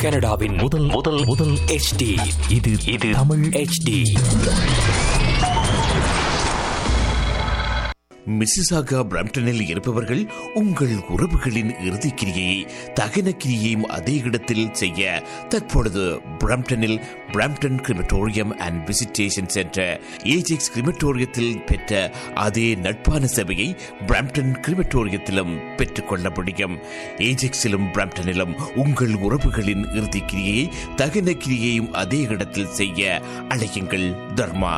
கனடாவின் முதல் முதல் முதல் HD. இது தமிழ் HD. மிசிசாகா பிரம்டனில் இருப்பவர்கள் உங்கள் உறவுகளின் இறுதிக்கிரியை தகன கிரியையும் அதே இடத்தில் செய்ய தற்பொழுது பிரம்டனில் Brampton crematorium and visitation centre Ajax கிரிமட்டோரியத்தில் பெற்ற அதே நட்பான சேவையை பிரம்டன் கிரிமட்டோரியத்திலும் பெற்றுக்கொள்ள முடியும். ஏஜெக்ஸிலும் பிரம்டனிலும் உங்கள் உறவுகளின் இறுதிக்கிரியை தகன கிரியையும் அதே இடத்தில் செய்ய அழையுங்கள். தர்மா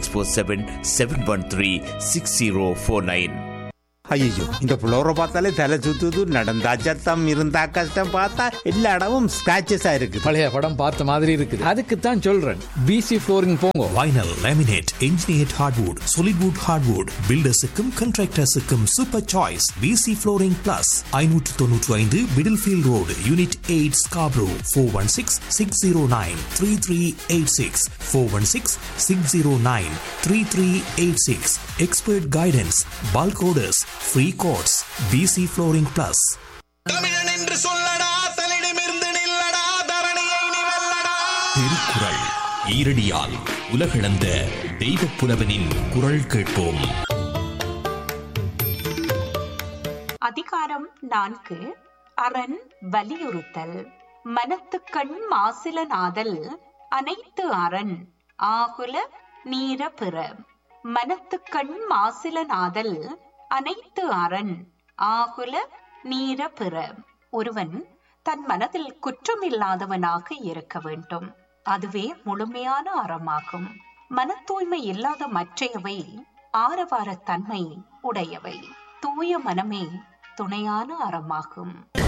647-713-6049. ஐயோ, இந்த புலோரை பார்த்தாலே தலை சுத்துது. நடந்தா சத்தம், இருந்தா கஷ்டம். பார்த்தா எல்லா இடமும் ஸ்கிராச்சஸா இருக்கு. பழைய படம் பார்த்த மாதிரி இருக்குது. அதுக்கு தான் சொல்றேன், பிசி ஃப்ளோரிங் போங்க. Vinyl, laminate, என்ஜினியர்ட் hardwood, solid wood hardwood, பில்டர்ஸுக்கும் கான்ட்ராக்டர்ஸுக்கும் super choice. PC flooring plus 595 Middlefield road, unit 8, Scarborough. 416-609-3386. 416-609-3386. Expert guidance, bulk orders, free quotes. PC flooring plus. தமிழன் என்று சொல்லடா, தலிடமிருந்து நில்லடா, தரணியை நீ வெல்லடா. திருக்குறள் ஈரடியால் உலகளந்த தெய்வப் புலவனின் குரல் கேட்போம். அதிகாரம் 4. அரண் வலியுறுத்தல். மனத்துக்கண் மாசில நாதல் அனைத்து அரண் ஆகுல நீர பிற. மனத்துக்கண் மாசில நாதல் அனைத்து அரண் ஆகுல நீர பிற. ஒருவன் தன் மனதில் குற்றமில்லாதவனாக இருக்க வேண்டும். அதுவே முழுமையான அறமாகும். மன தூய்மை இல்லாத மற்றையவை ஆரவாரத்தன்மை உடையவை. தூய மனமே துணையான அறமாகும்.